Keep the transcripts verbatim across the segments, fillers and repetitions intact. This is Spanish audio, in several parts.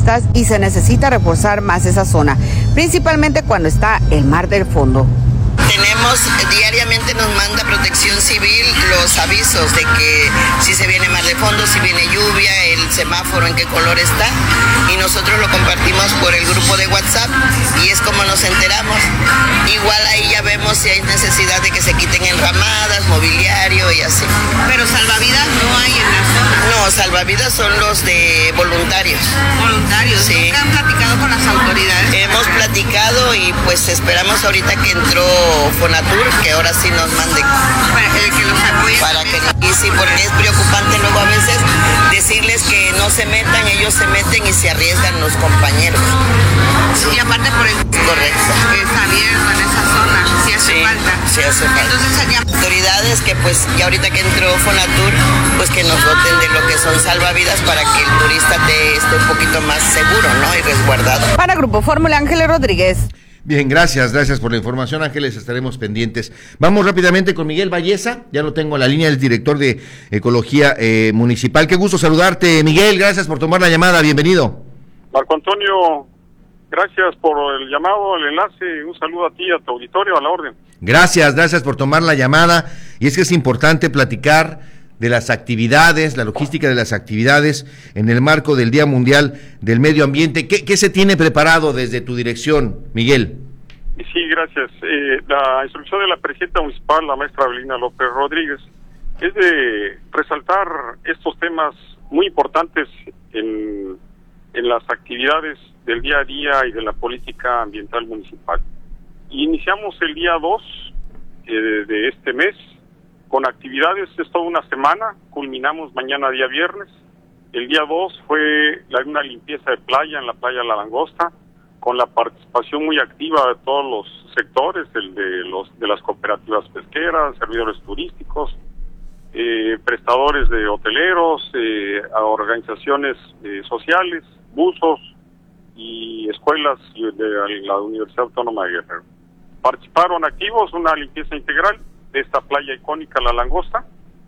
turistas y se necesita reforzar más esa zona, principalmente cuando está el mar del fondo. Tenemos, diariamente nos manda Protección Civil los avisos de que si se viene mar de fondo, si viene lluvia, el semáforo en qué color está, y nosotros lo compartimos por el grupo de WhatsApp y es como nos enteramos. Igual ahí ya vemos si hay necesidad de que se quiten enramadas, mobiliario y así. Pero salvavidas no hay en la zona. No, salvavidas son los de voluntarios. Voluntarios, sí. ¿Nunca han platicado con las autoridades? Hemos platicado y pues esperamos ahorita que entró Fonatur, que ahora sí nos mande para que, que los apoyen. Para que, y sí, porque es preocupante luego a veces decirles que no se metan, ellos se meten y se arriesgan los compañeros. Sí. Y aparte por el correcto que está abierto en esa zona, sí hace sí, falta. Sí hace falta. Entonces sería autoridades que pues ya ahorita que entró Fonatur, pues que nos doten de lo que son salvavidas para que el turista te esté un poquito más seguro, ¿no? Y resguardado. Para Grupo Fórmula, Ángeles Rodríguez. Bien, gracias, gracias por la información, Ángeles, estaremos pendientes. Vamos rápidamente con Miguel Valleza, ya lo tengo en la línea, el director de Ecología eh, Municipal. Qué gusto saludarte, Miguel, gracias por tomar la llamada, bienvenido. Marco Antonio, gracias por el llamado, el enlace, un saludo a ti, a tu auditorio, a la orden. Gracias, gracias por tomar la llamada, y es que es importante platicar de las actividades, la logística de las actividades en el marco del Día Mundial del Medio Ambiente. ¿Qué, qué se tiene preparado desde tu dirección, Miguel? Sí, gracias. Eh, la instrucción de la presidenta municipal, la maestra Abelina López Rodríguez, es de resaltar estos temas muy importantes en, en las actividades del día a día y de la política ambiental municipal. Iniciamos el día dos eh, de este mes con actividades, es toda una semana, culminamos mañana día viernes. El día dos fue la, una limpieza de playa en la playa La Langosta, con la participación muy activa de todos los sectores, el de los de las cooperativas pesqueras, servidores turísticos, eh, prestadores de hoteleros, eh, a organizaciones eh, sociales, buzos y escuelas de la Universidad Autónoma de Guerrero. Participaron activos, una limpieza integral de esta playa icónica La Langosta,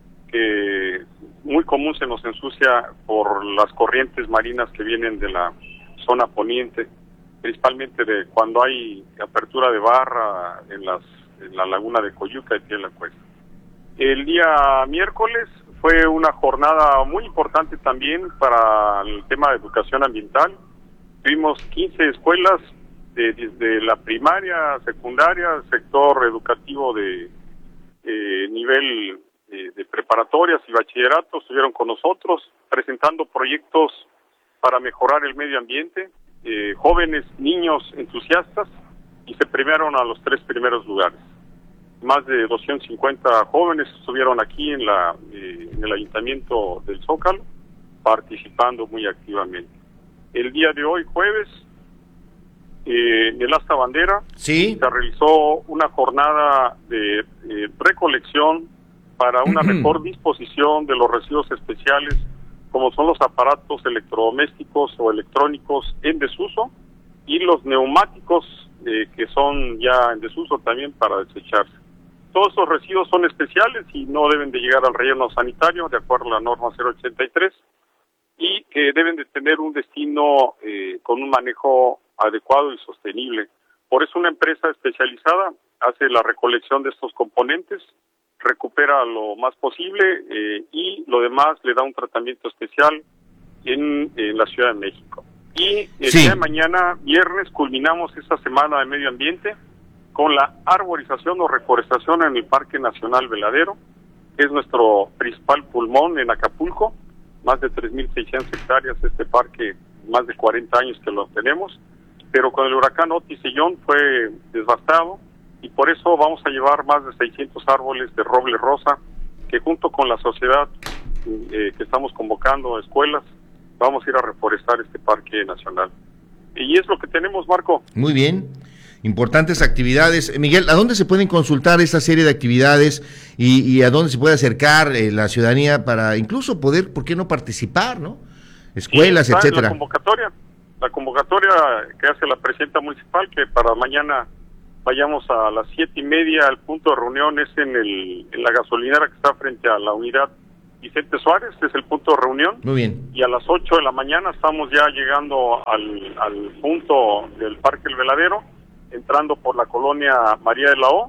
que muy común se nos ensucia por las corrientes marinas que vienen de la zona poniente, principalmente de cuando hay apertura de barra en, las, en la laguna de Coyuca y Pie de la Cuesta. El día miércoles fue una jornada muy importante también para el tema de educación ambiental. Tuvimos quince escuelas de, desde la primaria, secundaria, sector educativo de eh, nivel eh, de preparatorias y bachilleratos, estuvieron con nosotros presentando proyectos para mejorar el medio ambiente, eh, jóvenes, niños entusiastas, y se premiaron a los tres primeros lugares. Más de doscientos cincuenta jóvenes estuvieron aquí en la eh, en el Ayuntamiento del Zócalo, participando muy activamente. El día de hoy, jueves, eh, en el Asta Bandera, ¿sí?, se realizó una jornada de eh, recolección para una uh-huh. mejor disposición de los residuos especiales, como son los aparatos electrodomésticos o electrónicos en desuso, y los neumáticos eh, que son ya en desuso también para desecharse. Todos esos residuos son especiales y no deben de llegar al relleno sanitario, de acuerdo a la norma cero ochenta y tres, y que deben de tener un destino eh, con un manejo adecuado y sostenible. Por eso una empresa especializada hace la recolección de estos componentes, recupera lo más posible eh, y lo demás le da un tratamiento especial en, en la Ciudad de México. Y el sí. día de mañana, viernes, culminamos esta semana de medio ambiente con la arborización o reforestación en el Parque Nacional Veladero, que es nuestro principal pulmón en Acapulco, más de tres mil seiscientas hectáreas, este parque, más de cuarenta años que lo tenemos, pero con el huracán Otis y John fue devastado, y por eso vamos a llevar más de seiscientos árboles de roble rosa, que junto con la sociedad eh, que estamos convocando, escuelas, vamos a ir a reforestar este parque nacional. Y es lo que tenemos, Marco. Muy bien, importantes actividades. Miguel, ¿a dónde se pueden consultar esta serie de actividades y, y a dónde se puede acercar eh, la ciudadanía para incluso poder, ¿por qué no participar, no? Escuelas, sí, está etcétera. La convocatoria, la convocatoria que hace la presidenta municipal, que para mañana vayamos a las siete y media, el punto de reunión es en, el, en la gasolinera que está frente a la unidad Vicente Suárez, es el punto de reunión. Muy bien. Y a las ocho de la mañana estamos ya llegando al, al punto del Parque El Veladero, entrando por la colonia María de la O,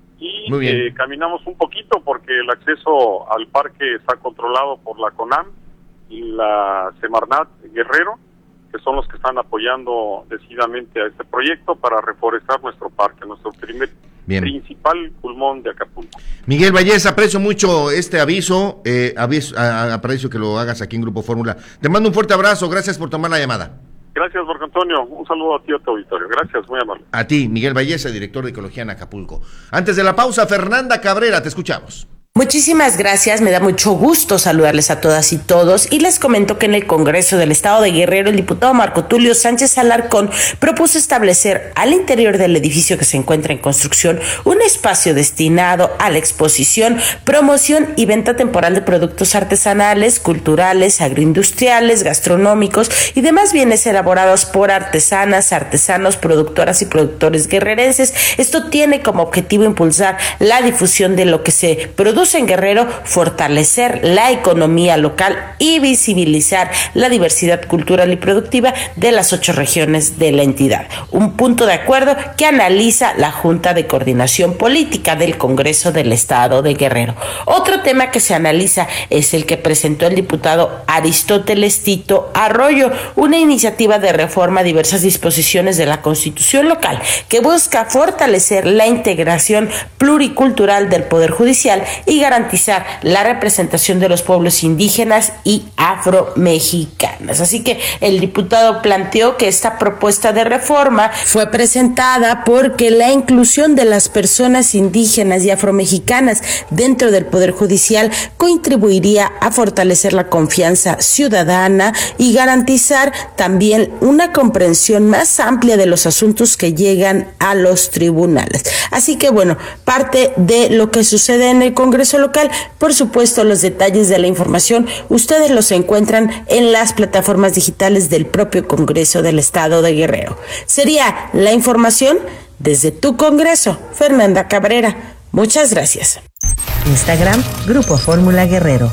y eh, caminamos un poquito porque el acceso al parque está controlado por la CONAM y la Semarnat Guerrero, que son los que están apoyando decididamente a este proyecto para reforestar nuestro parque, nuestro primer Bien. principal pulmón de Acapulco. Miguel Vallés, aprecio mucho este aviso, eh, aviso a, aprecio que lo hagas aquí en Grupo Fórmula. Te mando un fuerte abrazo, gracias por tomar la llamada. Gracias, Marco Antonio. Un saludo a ti, a tu auditorio. Gracias, muy amable. A ti, Miguel Valleza, director de Ecología en Acapulco. Antes de la pausa, Fernanda Cabrera, te escuchamos. Muchísimas gracias, me da mucho gusto saludarles a todas y todos y les comento que en el Congreso del Estado de Guerrero el diputado Marco Tulio Sánchez Alarcón propuso establecer al interior del edificio que se encuentra en construcción un espacio destinado a la exposición, promoción y venta temporal de productos artesanales, culturales, agroindustriales, gastronómicos y demás bienes elaborados por artesanas, artesanos, productoras y productores guerrerenses. Esto tiene como objetivo impulsar la difusión de lo que se produce en Guerrero, fortalecer la economía local y visibilizar la diversidad cultural y productiva de las ocho regiones de la entidad. Un punto de acuerdo que analiza la Junta de Coordinación Política del Congreso del Estado de Guerrero. Otro tema que se analiza es el que presentó el diputado Aristóteles Tito Arroyo, una iniciativa de reforma a diversas disposiciones de la Constitución local que busca fortalecer la integración pluricultural del Poder Judicial y garantizar la representación de los pueblos indígenas y afromexicanos. Así que el diputado planteó que esta propuesta de reforma fue presentada porque la inclusión de las personas indígenas y afromexicanas dentro del Poder Judicial contribuiría a fortalecer la confianza ciudadana y garantizar también una comprensión más amplia de los asuntos que llegan a los tribunales. Así que bueno, parte de lo que sucede en el Congreso local, por supuesto los detalles de la información ustedes los encuentran en las plataformas digitales del propio Congreso del Estado de Guerrero. Sería la información desde tu Congreso, Fernanda Cabrera. Muchas gracias. Instagram, Grupo Fórmula Guerrero.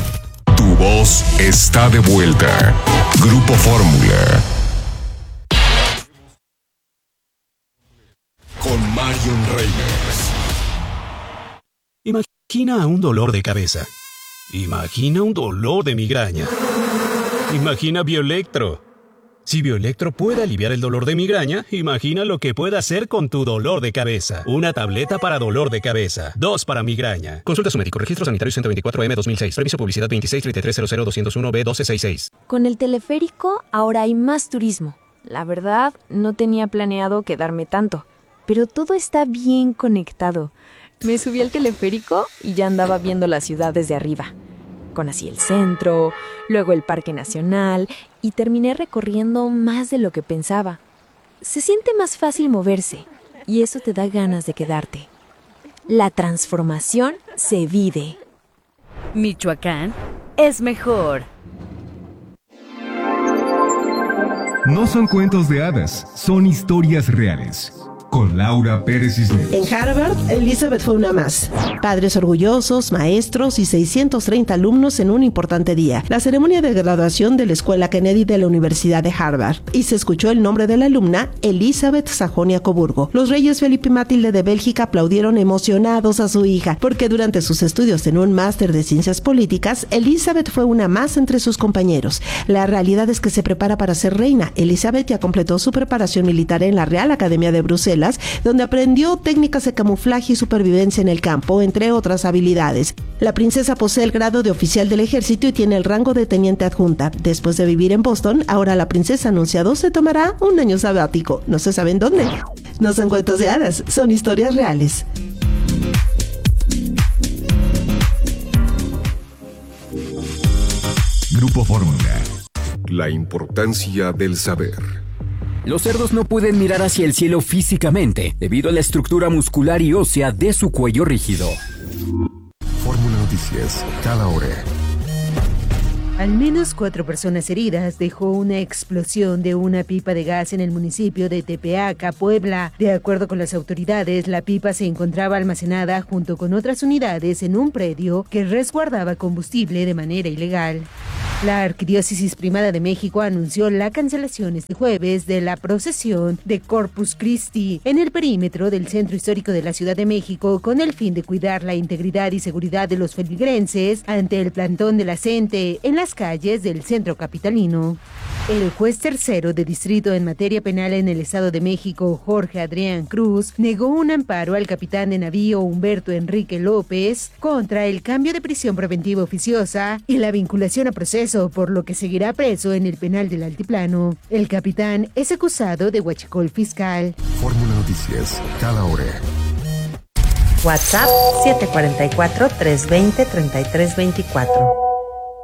Tu voz está de vuelta. Grupo Fórmula. Con Marion Reynolds. Imagina un dolor de cabeza. Imagina un dolor de migraña. Imagina Bioelectro. Si Bioelectro puede aliviar el dolor de migraña, imagina lo que puede hacer con tu dolor de cabeza. Una tableta para dolor de cabeza. Dos para migraña. Consulta a su médico. Registro sanitario ciento veinticuatro M dos mil seis. Previso publicidad veintiséis treinta y tres cero cero dos cero uno B doce sesenta y seis. Con el teleférico ahora hay más turismo. La verdad, no tenía planeado quedarme tanto, pero todo está bien conectado. Me subí al teleférico y ya andaba viendo la ciudad desde arriba. Conocí el centro, luego el Parque Nacional y terminé recorriendo más de lo que pensaba. Se siente más fácil moverse y eso te da ganas de quedarte. La transformación se vive. Michoacán es mejor. No son cuentos de hadas, son historias reales. Con Laura Pérez Cisneros. En Harvard, Elizabeth fue una más. Padres orgullosos, maestros y seiscientos treinta alumnos en un importante día. La ceremonia de graduación de la Escuela Kennedy de la Universidad de Harvard. Y se escuchó el nombre de la alumna, Elizabeth Sajonia-Coburgo. Los reyes Felipe y Matilde de Bélgica aplaudieron emocionados a su hija, porque durante sus estudios en un máster de ciencias políticas, Elizabeth fue una más entre sus compañeros. La realidad es que se prepara para ser reina. Elizabeth ya completó su preparación militar en la Real Academia de Bruselas, donde aprendió técnicas de camuflaje y supervivencia en el campo, entre otras habilidades. La princesa posee el grado de oficial del ejército y tiene el rango de teniente adjunta. Después de vivir en Boston, ahora la princesa anunciado se tomará un año sabático. No se sabe en dónde. No son cuentos de hadas, son historias reales. Grupo Fórmula. La importancia del saber. Los cerdos no pueden mirar hacia el cielo físicamente debido a la estructura muscular y ósea de su cuello rígido. Fórmula Noticias, cada hora. Al menos cuatro personas heridas dejó una explosión de una pipa de gas en el municipio de Tepeaca, Puebla. De acuerdo con las autoridades, la pipa se encontraba almacenada junto con otras unidades en un predio que resguardaba combustible de manera ilegal. La Arquidiócesis Primada de México anunció la cancelación este jueves de la procesión de Corpus Christi en el perímetro del Centro Histórico de la Ciudad de México con el fin de cuidar la integridad y seguridad de los feligreses ante el plantón de la gente en las calles del centro capitalino. El juez tercero de distrito en materia penal en el Estado de México, Jorge Adrián Cruz, negó un amparo al capitán de navío Humberto Enrique López contra el cambio de prisión preventiva oficiosa y la vinculación a proceso, por lo que seguirá preso en el penal del Altiplano. El capitán es acusado de huachicol fiscal. Fórmula Noticias, cada hora. WhatsApp siete cuatro cuatro, tres dos cero, tres tres dos cuatro.